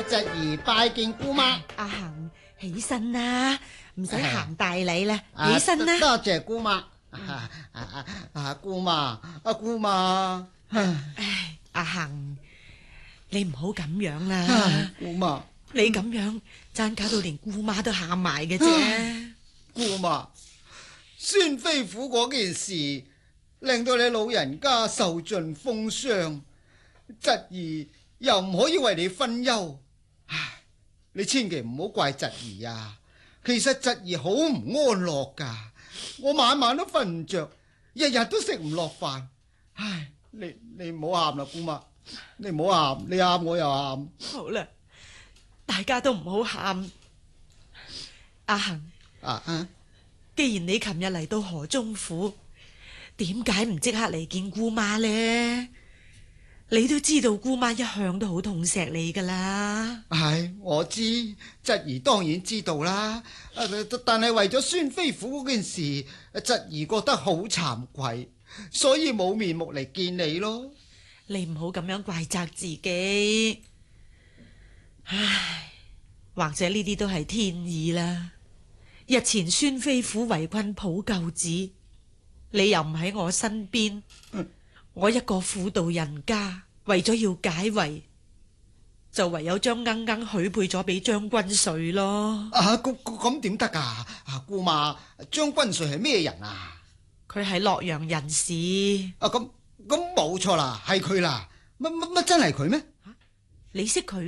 侄兒拜見姑媽。 阿恒，起身啦，唔使行大禮啦，起身啦。 多謝姑媽。姑媽，姑媽。 唉，阿恒，你唔好咁樣啦。 姑媽， 你咁樣爭搞到連姑媽都喊埋嘅啫。 姑媽，孫飛虎嗰件事令到你老人家受盡風霜，侄兒又唔可以為你分憂。唉，你千祈唔好怪侄兒啊！其實侄兒好唔安樂噶，我晚晚都瞓唔着，日日都食唔落飯。唉，你唔好喊啦，姑媽，你唔好喊，你喊我又喊。 好啦，大家都唔好喊。阿恒，既然你琴日嚟到河中府，點解唔即刻嚟見姑媽呢？你都知道姑媽一向都好痛錫你噶啦。 係，我知，侄兒當然知道啦。但係為咗孫飛虎嗰件事，侄兒覺得好慚愧，所以冇面目嚟見你咯。 你唔好咁樣怪責自己。唉，或者呢啲都係天意啦。日前孫飛虎圍困普救寺，你又唔喺我身邊，我一個婦道人家，為咗要解圍，就唯有將鶯鶯許配咗俾張君瑞咯。 咁點得噶？姑媽，張君瑞係咩人啊？ 佢係洛陽人士。 咁冇錯啦，係佢啦。乜真係佢咩？ 你識佢？